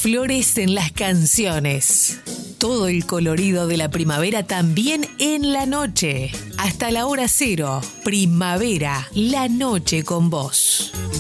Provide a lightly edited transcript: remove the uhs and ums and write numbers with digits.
Florecen las canciones. Todo el colorido de la primavera también en la noche. Hasta la hora cero. Primavera, la noche con vos.